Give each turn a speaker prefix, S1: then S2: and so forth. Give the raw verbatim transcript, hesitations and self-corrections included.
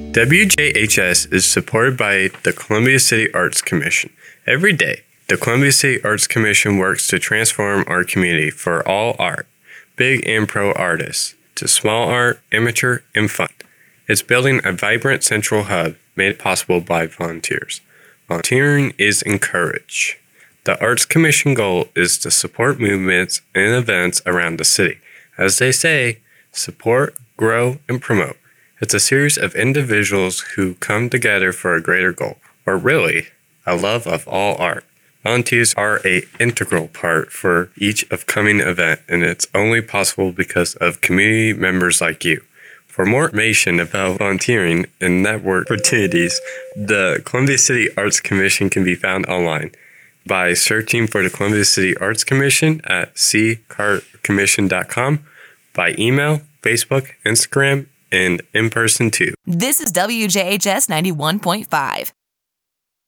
S1: W J H S is supported by the Columbia City Arts Commission. Every day, the Columbia City Arts Commission works to transform our community for all art, big and pro artists, to small art, amateur, and fun. It's building a vibrant central hub made possible by volunteers. Volunteering is encouraged. The Arts Commission goal is to support movements and events around the city. As they say, support, grow, and promote. It's a series of individuals who come together for a greater goal, or really, a love of all art. Volunteers are an integral part for each upcoming event, and it's only possible because of community members like you. For more information about volunteering and network opportunities, the Columbia City Arts Commission can be found online by searching for the Columbia City Arts Commission at c cart commission dot com, by email, Facebook, Instagram, and in person too.
S2: This is W J H S ninety-one point five.